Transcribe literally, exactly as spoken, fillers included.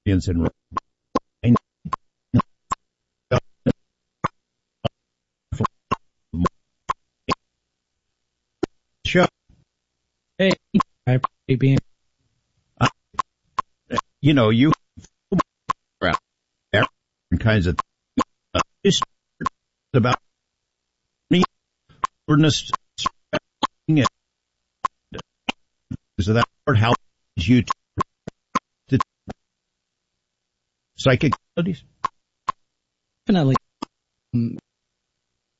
in show. Hey, I appreciate being. Uh, you know, you kinds of uh, about wilderness. So that part helps you to psychic abilities. Definitely. Um,